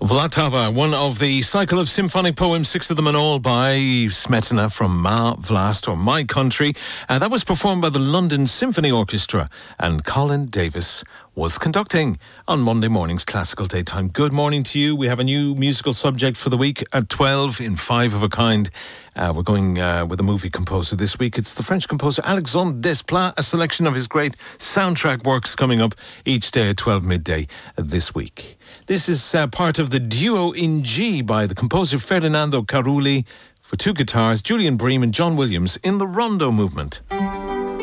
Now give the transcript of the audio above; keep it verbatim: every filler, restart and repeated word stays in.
Vltava, one of the cycle of symphonic poems, six of them in all, by Smetana from Ma Vlast, or My Country. Uh, that was performed by the London Symphony Orchestra, and Colin Davis was conducting on Monday morning's Classical Daytime. Good morning to you. We have a new musical subject for the week at twelve in Five of a Kind. Uh, we're going uh, with a movie composer this week. It's the French composer Alexandre Desplat, a selection of his great soundtrack works coming up each day at twelve midday this week. This is uh, part of the Duo in G by the composer Ferdinando Carulli for two guitars, Julian Bream and John Williams in the Rondo movement.